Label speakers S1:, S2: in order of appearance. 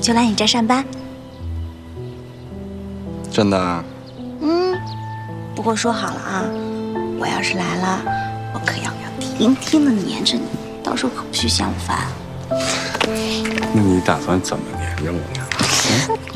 S1: 就来你这上班。
S2: 真的？
S1: 嗯，不过说好了啊，我要是来了，我可要天天的黏着你，到时候可不许嫌我烦。
S2: 那你打算怎么黏着我呀？